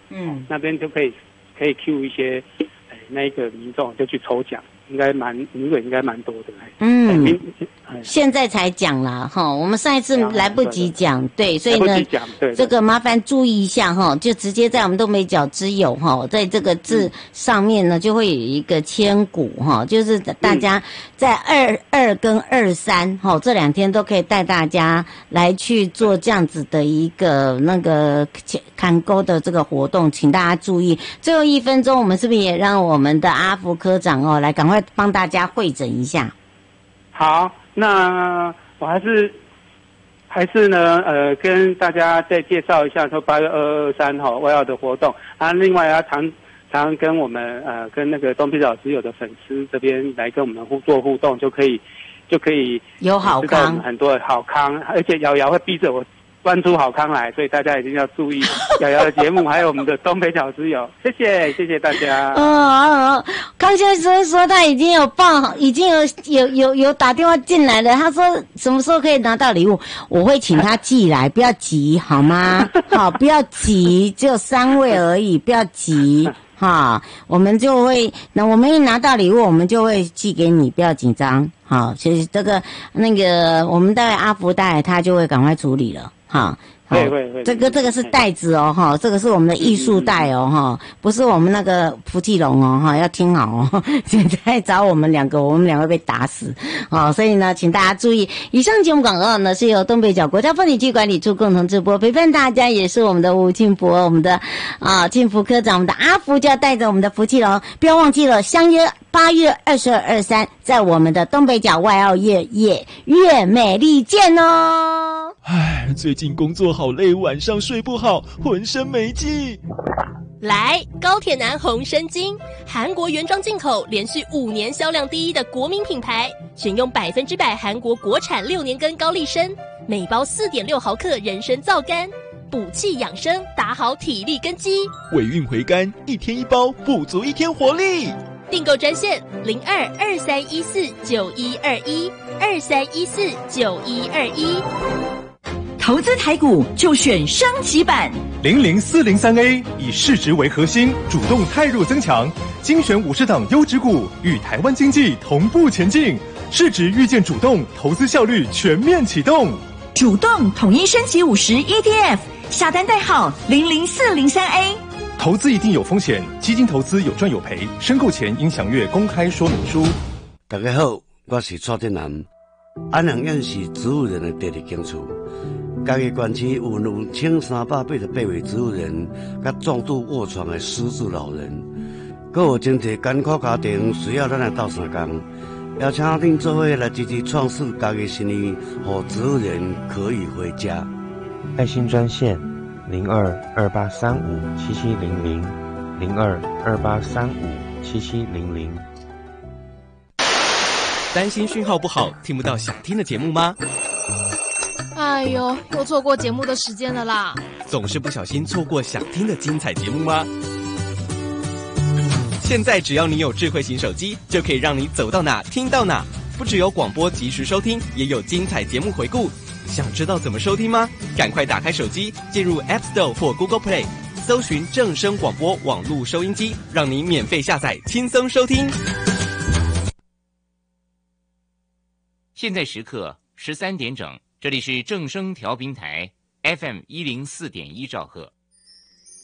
那边就可以 Q 一些，那一个民众就去抽奖，名额应该蛮多的。 现在才讲啦哈，我们上一次来不及讲，对，所以呢，这个麻烦注意一下哈，就直接在我们东北角之友哈，在这个字上面呢，就会有一个千古哈，就是大家在22跟23哈这2天都可以带大家来去做这样子的一个那个看沟的这个活动，请大家注意。最后1分钟，我们是不是也让我们的阿福科长来赶快帮大家会诊一下？ 好，那我还是呢，跟大家再介绍一下说8月22、23外澳的活动啊。另外要常跟我们跟那个东北角之友的粉丝这边来跟我们做互动，就可以有好康， 很多好康，而且瑶瑶会逼着我端出好康来，所以大家一定要注意瑶瑶的节目，还有我们的东北角之友，谢谢大家。 康先生说他已经有报好，已经有打电话进来了，他说什么时候可以拿到礼物，我会请他寄来，不要急好吗？好，不要急，只有3位而已，不要急。哈，我们就会，那我们一拿到礼物，我们就会寄给你，不要紧张。好，其实这个我们带阿福带他就会赶快处理了。哈， 会， 这个是袋子哦，哈，这个是我们的艺术袋哦，哈，不是我们那个福气龙哦，哈，要听好哦。现在找我们两个会被打死，所以呢，请大家注意，以上节目广告呢是由东北角国家风景区管理处共同直播，陪伴大家也是我们的吴庆博，我们的庆福科长，我们的阿福就要带着我们的福气龙，不要忘记了，相约8月22、23，在我们的东北角外澳越美丽见哦。 最近工作好累，晚上睡不好，浑身没劲。 来，高铁男红参精，韩国原装进口，连续5年销量第1的国民品牌，选用100%韩国国产6年根高丽参，每包4.6毫克人参皂苷，补气养生，打好体力根基。 尾韵回甘，1天1包，补足1天活力。 订购专线02-2314-9121，2314-9121。 投资台股就选升级版 00403A，以市值为核心，主动汰弱增强，精选50档优质股，与台湾经济同步前进。市值预见主动，投资效率全面启动。 主动统一升级50 ETF， 下单代号00403A。 投资一定有风险，基金投资有赚有赔，申购前应详阅公开说明书。 大家好，我是蔡振南。安阳县是植物人的第2间厝，嘉义县区有1388位植物人，甲重度卧床的失智老人，还有真侪艰苦家庭需要咱来斗相共，邀请恁做伙来支持创世嘉义新义，让植物人可以回家。 爱心专线0228357700，0228357700。 担心讯号不好，听不到想听的节目吗？ 哎呦，又错过节目的时间了啦！ 总是不小心错过想听的精彩节目吗？现在只要你有智慧型手机，就可以让你走到哪听到哪。不只有广播及时收听，也有精彩节目回顾。想知道怎么收听吗？赶快打开手机，进入 App Store 或 Google Play， 搜寻正声广播网络收音机，让你免费下载，轻松收听。 现在时刻13点整，这里是正声调频台 FM104.1兆赫。